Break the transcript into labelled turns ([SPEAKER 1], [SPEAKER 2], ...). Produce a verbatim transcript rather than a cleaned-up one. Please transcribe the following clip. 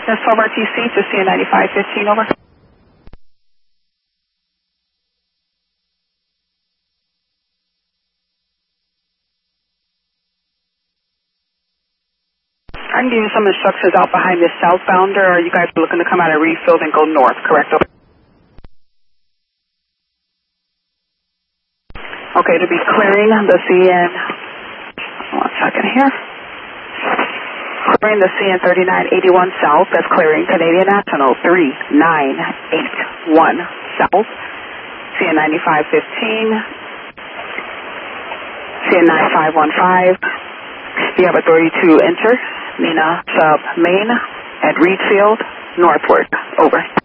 [SPEAKER 1] That's twelve R T C to C N ninety-five fifteen, over. I can give you some instructions out behind this southbounder, or you guys are looking to come out of Reedfield and go north, correct? Okay, to be clearing the C N, one second here. Clearing the C N thirty-nine eighty-one south, that's clearing Canadian National three nine eight one south, C N ninety-five fifteen, C N ninety-five fifteen. You have authority to enter Nina Sub Main at Reedfield, northward, over.